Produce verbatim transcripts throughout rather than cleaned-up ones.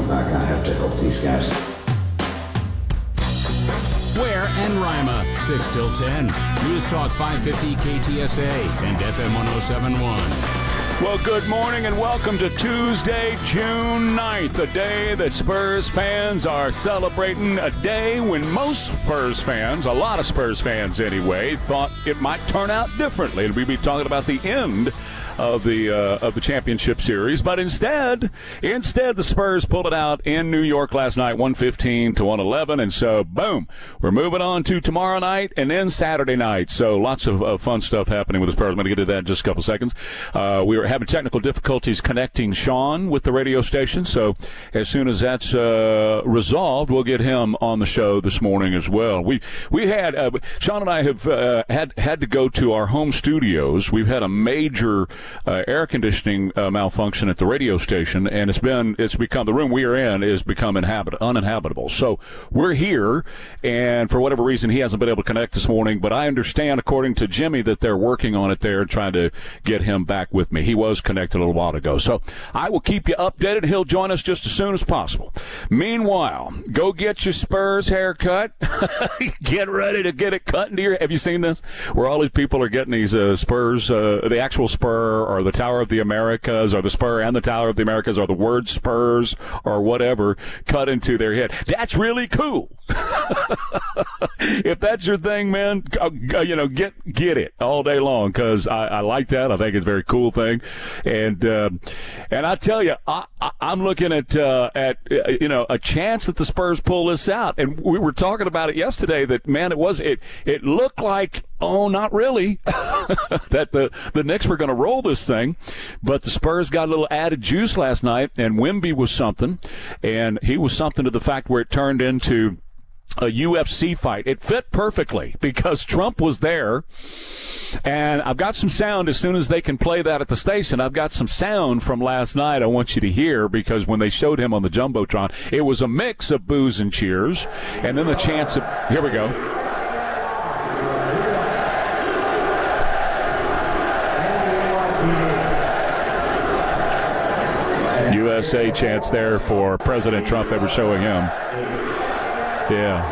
back. I have to help these guys. Ware and Rima, six till ten. News Talk five fifty K T S A and F M one oh seven point one. Well, good morning and welcome to Tuesday, June ninth, a day that Spurs fans are celebrating, a day when most Spurs fans, a lot of Spurs fans anyway, thought it might turn out differently. And we'd be talking about the end of the uh, of the championship series, but instead, instead the Spurs pulled it out in New York last night, one fifteen to one eleven, and so boom, we're moving on to tomorrow night and then Saturday night. So lots of uh, fun stuff happening with the Spurs. I'm going to get to that in just a couple seconds. Uh, we were having technical difficulties connecting Sean with the radio station, so as soon as that's uh, resolved, we'll get him on the show this morning as well. We we had uh, Sean and I have uh, had had to go to our home studios. We've had a major Uh, air conditioning uh, malfunction at the radio station, and it's been it's become the room we are in is become inhabit- uninhabitable. So we're here, and for whatever reason he hasn't been able to connect this morning. But I understand, according to Jimmy, that they're working on it there, trying to get him back with me. He was connected a little while ago, so I will keep you updated. He'll join us just as soon as possible. Meanwhile, go get your Spurs haircut. Get ready to get it cut into your. Have you seen this? Where all these people are getting these uh, Spurs, uh, the actual Spur, or the Tower of the Americas, or the Spur and the Tower of the Americas, or the word Spurs, or whatever, cut into their head. That's really cool. If that's your thing, man, you know, get get it all day long, because I, I like that. I think it's a very cool thing, and uh, and I tell you, I, I, I'm looking at uh, at uh, you know a chance that the Spurs pull this out, and we were talking about it yesterday. That man, it was it it looked like. Oh, not really. that the, the Knicks were going to roll this thing, but the Spurs got a little added juice last night, and Wemby was something, and he was something to the fact where it turned into a U F C fight. It fit perfectly because Trump was there, and I've got some sound as soon as they can play that at the station. I've got some sound from last night I want you to hear, because when they showed him on the Jumbotron, it was a mix of boos and cheers, and then the chance of, here we go. U S A chants there for President Trump. They were showing him. Yeah.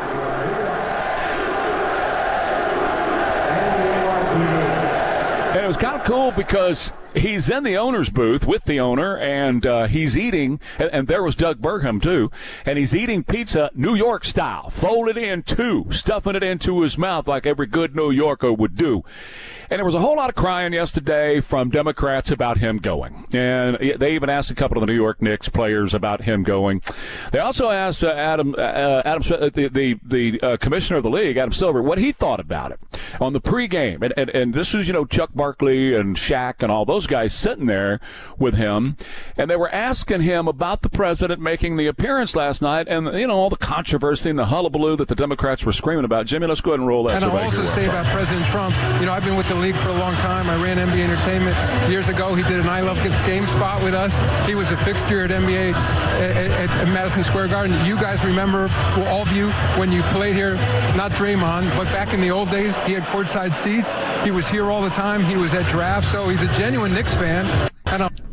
And it was kind of cool because he's in the owner's booth with the owner, and uh, he's eating, and, and there was Doug Burgum, too, and he's eating pizza New York style, folded in two, stuffing it into his mouth like every good New Yorker would do. And there was a whole lot of crying yesterday from Democrats about him going. And they even asked a couple of the New York Knicks players about him going. They also asked uh, Adam, uh, Adam, the the, the uh, commissioner of the league, Adam Silver, what he thought about it on the pregame. And, and and this was, you know, Chuck Barkley and Shaq and all those guys sitting there with him, and they were asking him about the president making the appearance last night, and you know all the controversy and the hullabaloo that the Democrats were screaming about. Jimmy, let's go ahead and roll that. And I'll also say about President Trump, you know, I've been with the league for a long time. I ran N B A Entertainment years ago. He did an I Love Kids game spot with us. He was a fixture at N B A at, at, at Madison Square Garden. You guys remember, well, all of you, when you played here, not Draymond, but back in the old days, he had courtside seats. He was here all the time. He was at drafts, so he's a genuine Knicks fan. And I'm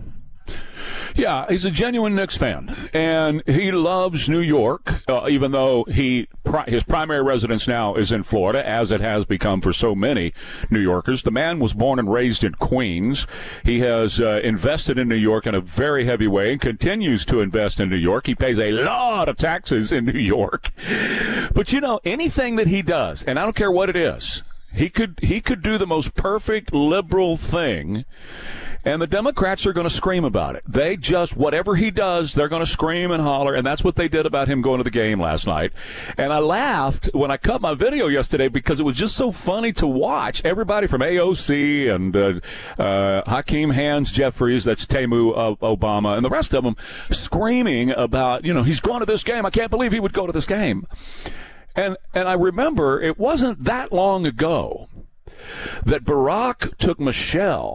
Yeah, he's a genuine Knicks fan, and he loves New York, uh, even though he his primary residence now is in Florida, as it has become for so many New Yorkers. The man was born and raised in Queens. He has uh, invested in New York in a very heavy way and continues to invest in New York. He pays a lot of taxes in New York. But, you know, anything that he does, and I don't care what it is, He could he could do the most perfect liberal thing, and the Democrats are going to scream about it. They just, whatever he does, they're going to scream and holler, and that's what they did about him going to the game last night. And I laughed when I cut my video yesterday because it was just so funny to watch. Everybody from A O C and uh, uh, Hakeem Hands Jeffries, that's Temu uh, Obama, and the rest of them screaming about, you know, he's going to this game. I can't believe he would go to this game. And and I remember it wasn't that long ago that Barack took Michelle